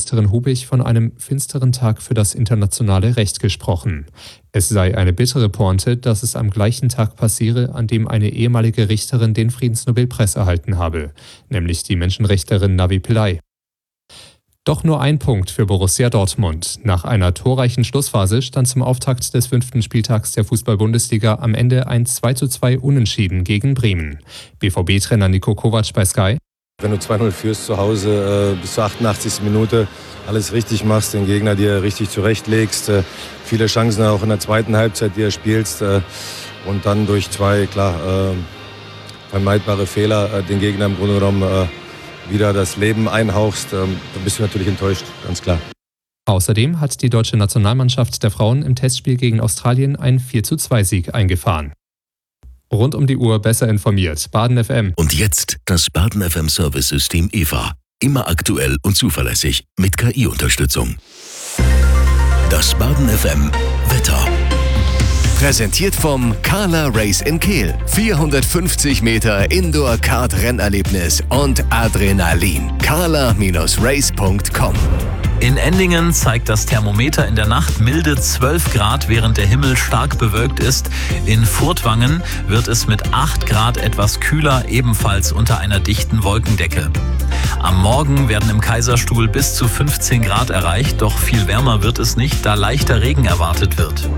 Innenministerin Hubich von einem finsteren Tag für das internationale Recht gesprochen. Es sei eine bittere Pointe, dass es am gleichen Tag passiere, an dem eine ehemalige Richterin den Friedensnobelpreis erhalten habe, nämlich die Menschenrechtlerin Navi Pillay. Doch nur ein Punkt für Borussia Dortmund. Nach einer torreichen Schlussphase stand zum Auftakt des 5. Spieltags der Fußball-Bundesliga am Ende ein 2:2 Unentschieden gegen Bremen. BVB-Trainer Niko Kovac bei Sky: Wenn du 2-0 führst zu Hause, bis zur 88. Minute alles richtig machst, den Gegner dir richtig zurechtlegst, viele Chancen auch in der zweiten Halbzeit, die er spielst, und dann durch zwei, vermeidbare Fehler den Gegner im Grunde genommen wieder das Leben einhauchst, dann bist du natürlich enttäuscht, ganz klar. Außerdem hat die deutsche Nationalmannschaft der Frauen im Testspiel gegen Australien einen 4:2-Sieg eingefahren. Rund um die Uhr besser informiert. Baden FM. Und jetzt das Baden FM Service-System EVA. Immer aktuell und zuverlässig mit KI-Unterstützung. Das Baden FM Wetter. Präsentiert vom Carla Race in Kehl. 450 Meter Indoor-Kart-Rennerlebnis und Adrenalin. carla-race.com. In Endingen zeigt das Thermometer in der Nacht milde 12 Grad, während der Himmel stark bewölkt ist. In Furtwangen wird es mit 8 Grad etwas kühler, ebenfalls unter einer dichten Wolkendecke. Am Morgen werden im Kaiserstuhl bis zu 15 Grad erreicht, doch viel wärmer wird es nicht, da leichter Regen erwartet wird.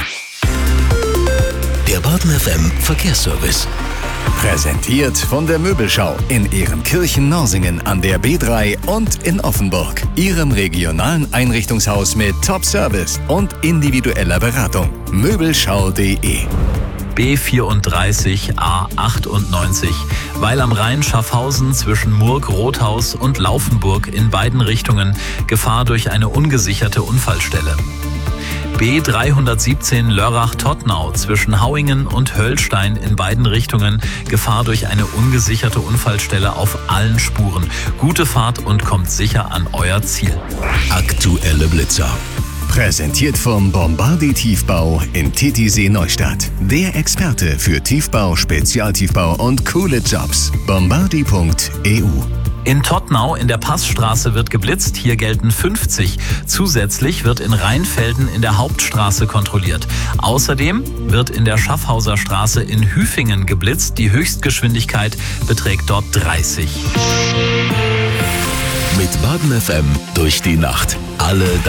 Der Baden FM Verkehrsservice. Präsentiert von der Möbelschau in Ehrenkirchen-Norsingen an der B3 und in Offenburg. Ihrem regionalen Einrichtungshaus mit Top-Service und individueller Beratung. Möbelschau.de. B34 A98, weil am Rhein Schaffhausen zwischen Murg, Rothaus und Laufenburg in beiden Richtungen Gefahr durch eine ungesicherte Unfallstelle. B317 Lörrach-Todtnau zwischen Hauingen und Höllstein in beiden Richtungen Gefahr durch eine ungesicherte Unfallstelle auf allen Spuren. Gute Fahrt und kommt sicher an euer Ziel. Aktuelle Blitzer. Präsentiert vom Bombardi Tiefbau in Titisee Neustadt. Der Experte für Tiefbau, Spezialtiefbau und coole Jobs. Bombardi.eu. In Todtnau in der Passstraße wird geblitzt, hier gelten 50. Zusätzlich wird in Rheinfelden in der Hauptstraße kontrolliert. Außerdem wird in der Schaffhauser Straße in Hüfingen geblitzt. Die Höchstgeschwindigkeit beträgt dort 30. Mit Baden FM durch die Nacht. Alle